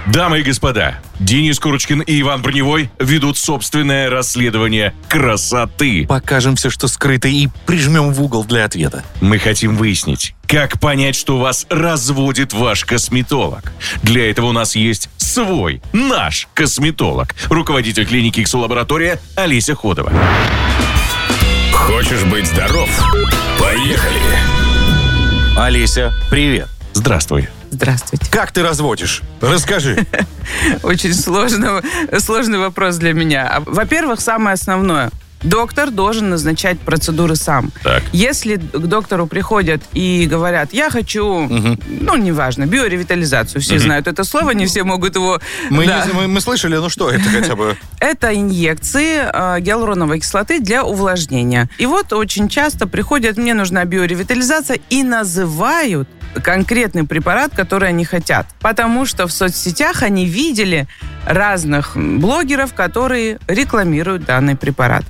Дамы и господа, Денис Курочкин и Иван Броневой ведут собственное расследование красоты. Покажем все, что скрыто, и прижмем в угол для ответа. Мы хотим выяснить, как понять, что вас разводит ваш косметолог. Для этого у нас есть свой, наш косметолог, руководитель клиники «Иксо-лаборатория» Олеся Ходова. Хочешь быть здоров? Поехали! Олеся, привет. Здравствуй. Здравствуйте. Как ты разводишь? Расскажи. Очень сложный вопрос для меня. Во-первых, самое основное. Доктор должен назначать процедуры сам. Так. Если к доктору приходят и говорят, я хочу, неважно, биоревитализацию, все знают это слово, не все могут его... Мы слышали, что это хотя бы? Это инъекции гиалуроновой кислоты для увлажнения. И вот очень часто приходят, мне нужна биоревитализация, и называют конкретный препарат, который они хотят. Потому что в соцсетях они видели разных блогеров, которые рекламируют данный препарат.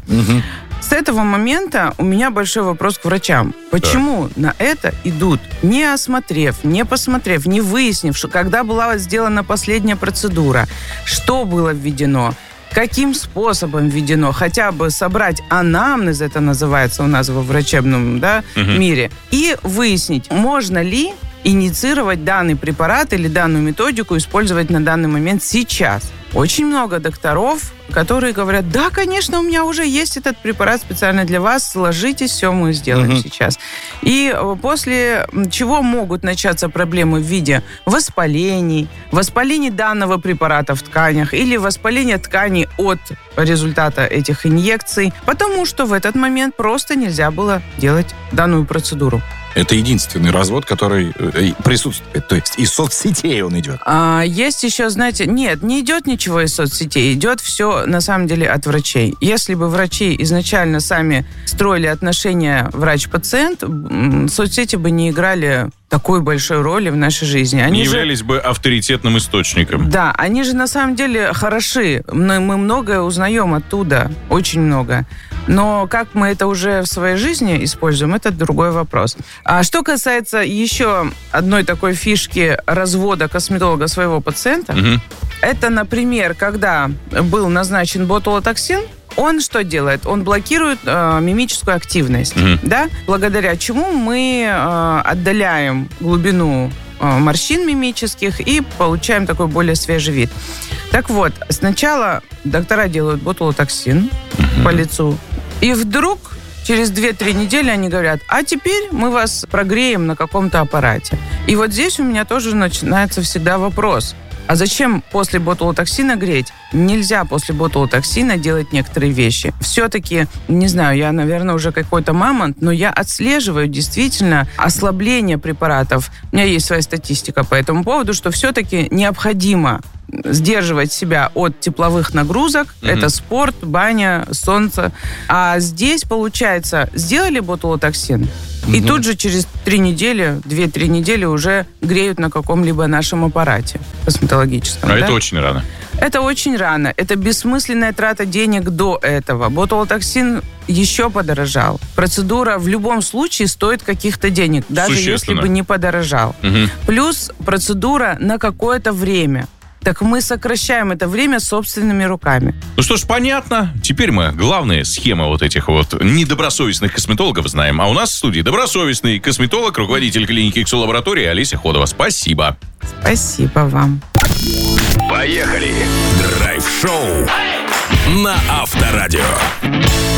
С этого момента у меня большой вопрос к врачам. Почему на это идут, не осмотрев, не посмотрев, не выяснив, когда была сделана последняя процедура, что было введено, каким способом введено, хотя бы собрать анамнез, это называется у нас во врачебном мире, и выяснить, можно ли инициировать данный препарат или данную методику использовать на данный момент сейчас. Очень много докторов, которые говорят, да, конечно, у меня уже есть этот препарат специально для вас, сложитесь, все мы сделаем сейчас. И после чего могут начаться проблемы в виде воспалений данного препарата в тканях или воспаления тканей от результата этих инъекций, потому что в этот момент просто нельзя было делать данную процедуру. Это единственный развод, который присутствует. То есть из соцсетей он идет. Есть еще, знаете, нет, не идет ничего из соцсетей. Идет все, на самом деле, от врачей. Если бы врачи изначально сами строили отношения врач-пациент, соцсети бы не играли такой большой роли в нашей жизни. Они являлись бы авторитетным источником. Да, они же на самом деле хороши. Мы многое узнаем оттуда, очень много. Но как мы это уже в своей жизни используем, это другой вопрос. А что касается еще одной такой фишки развода косметолога своего пациента, это, например, когда был назначен ботулотоксин, он что делает? Он блокирует мимическую активность, да? Благодаря чему мы отдаляем глубину морщин мимических и получаем такой более свежий вид. Так вот, сначала доктора делают ботулотоксин по лицу, и вдруг через 2-3 недели они говорят, а теперь мы вас прогреем на каком-то аппарате. И вот здесь у меня тоже начинается всегда вопрос. А зачем после ботулотоксина греть? Нельзя после ботулотоксина делать некоторые вещи. Все-таки, не знаю, я, наверное, уже какой-то мамонт, но я отслеживаю действительно ослабление препаратов. У меня есть своя статистика по этому поводу, что все-таки необходимо сдерживать себя от тепловых нагрузок. Это спорт, баня, солнце. А здесь, получается, сделали ботулотоксин, и тут же через 2-3 недели уже греют на каком-либо нашем аппарате косметологическом. Это очень рано. Это очень рано. Это бессмысленная трата денег до этого. Ботулотоксин еще подорожал. Процедура в любом случае стоит каких-то денег, даже если бы не подорожал. Плюс процедура на какое-то время. Так мы сокращаем это время собственными руками. Ну что ж, понятно. Теперь мы главные схемы вот этих вот недобросовестных косметологов знаем. А у нас в студии добросовестный косметолог, руководитель клиники «Иксо-лаборатория» Олеся Ходова. Спасибо. Спасибо вам. Поехали! Драйв-шоу на Авторадио.